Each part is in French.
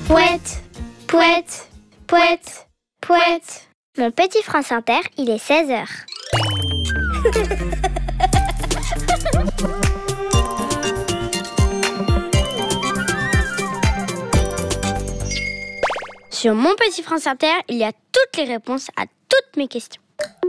Pouette, pouette, pouette, pouette. Mon petit France Inter, il est 16h. Sur mon petit France Inter, il y a toutes les réponses à toutes mes questions.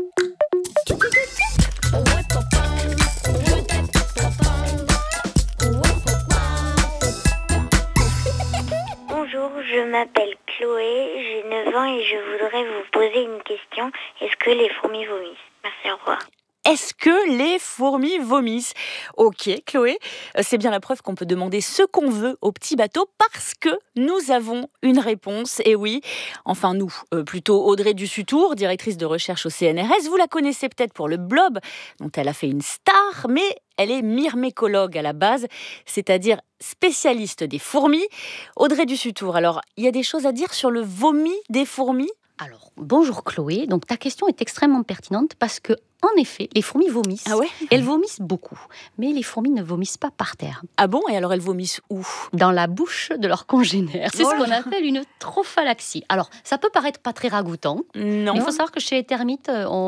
Bonjour, je m'appelle Chloé, j'ai 9 ans et je voudrais vous poser une question. Est-ce que les fourmis vomissent? Merci, au revoir. Est-ce que les fourmis vomissent ? Ok, Chloé, c'est bien la preuve qu'on peut demander ce qu'on veut au petit bateau parce que nous avons une réponse. Et oui, enfin nous, plutôt Audrey Dussutour, directrice de recherche au CNRS. Vous la connaissez peut-être pour le blob dont elle a fait une star, mais elle est myrmécologue à la base, c'est-à-dire spécialiste des fourmis. Audrey Dussutour, alors il y a des choses à dire sur le vomi des fourmis ? Alors, bonjour Chloé. Donc, ta question est extrêmement pertinente parce que, en effet, les fourmis vomissent. Ah ouais ? Elles vomissent beaucoup. Mais les fourmis ne vomissent pas par terre. Ah bon ? Et alors elles vomissent où ? Dans la bouche de leurs congénères. C'est ce qu'on appelle une trophalaxie. Alors, ça peut paraître pas très ragoûtant. Non. Mais il faut savoir que chez les termites,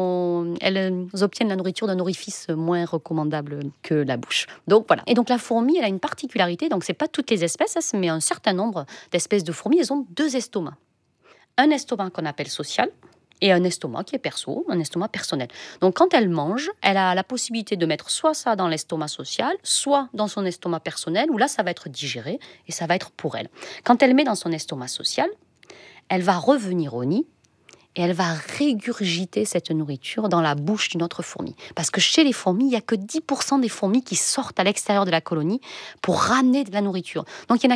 elles obtiennent la nourriture d'un orifice moins recommandable que la bouche. Donc, voilà. Et donc, la fourmi, elle a une particularité. Donc, c'est pas toutes les espèces, mais un certain nombre d'espèces de fourmis, elles ont 2 estomacs. Un estomac qu'on appelle social et un estomac qui est perso, un estomac personnel. Donc quand elle mange, elle a la possibilité de mettre soit ça dans l'estomac social, soit dans son estomac personnel, où là ça va être digéré et ça va être pour elle. Quand elle met dans son estomac social, elle va revenir au nid et elle va régurgiter cette nourriture dans la bouche d'une autre fourmi. Parce que chez les fourmis, il n'y a que 10% des fourmis qui sortent à l'extérieur de la colonie pour ramener de la nourriture. Donc il y en a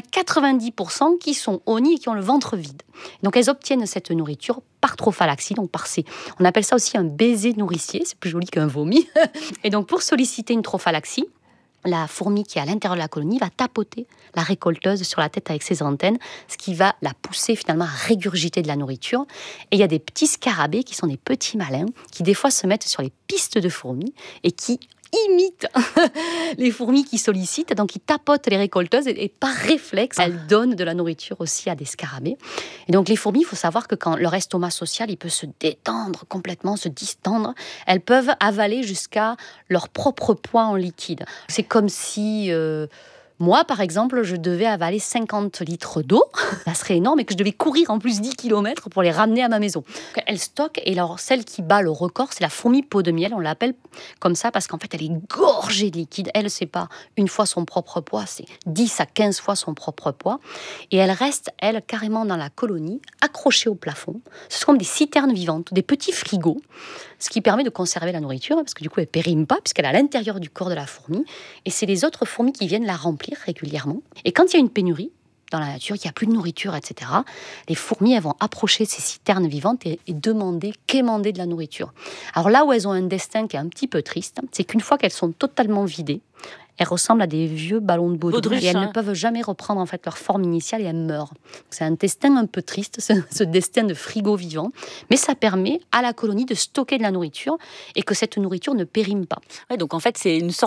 90% qui sont au nid et qui ont le ventre vide. Donc elles obtiennent cette nourriture par trophalaxie, donc par ces... On appelle ça aussi un baiser nourricier, c'est plus joli qu'un vomi. Et donc pour solliciter une trophalaxie, la fourmi qui est à l'intérieur de la colonie va tapoter la récolteuse sur la tête avec ses antennes, ce qui va la pousser finalement à régurgiter de la nourriture. Et il y a des petits scarabées qui sont des petits malins, qui des fois se mettent sur les pistes de fourmis et qui imitent les fourmis qui sollicitent, donc ils tapotent les récolteuses et par réflexe, elles donnent de la nourriture aussi à des scarabées. Et donc les fourmis, il faut savoir que quand leur estomac social, il peut se détendre complètement, se distendre, elles peuvent avaler jusqu'à leur propre poids en liquide. C'est comme si... moi, par exemple, je devais avaler 50 litres d'eau, ça serait énorme, et que je devais courir en plus 10 km pour les ramener à ma maison. Elle stocke, et alors celle qui bat le record, c'est la fourmi pot de miel, on l'appelle comme ça, parce qu'en fait, elle est gorgée de liquide. Elle, c'est pas une fois son propre poids, c'est 10 à 15 fois son propre poids. Et elle reste, elle, carrément dans la colonie, accrochée au plafond. Ce sont comme des citernes vivantes, des petits frigos, ce qui permet de conserver la nourriture, parce que du coup, elle périme pas, puisqu'elle est à l'intérieur du corps de la fourmi, et c'est les autres fourmis qui viennent la remplir régulièrement. Et quand il y a une pénurie dans la nature, qu'il n'y a plus de nourriture, etc., les fourmis, elles vont approcher ces citernes vivantes et quémander de la nourriture. Alors là où elles ont un destin qui est un petit peu triste, c'est qu'une fois qu'elles sont totalement vidées, elles ressemblent à des vieux ballons de baudruche et elles ne peuvent jamais reprendre en fait leur forme initiale et elles meurent. C'est un destin un peu triste, ce destin de frigo vivant, mais ça permet à la colonie de stocker de la nourriture et que cette nourriture ne périme pas. Ouais, donc en fait, c'est une sorte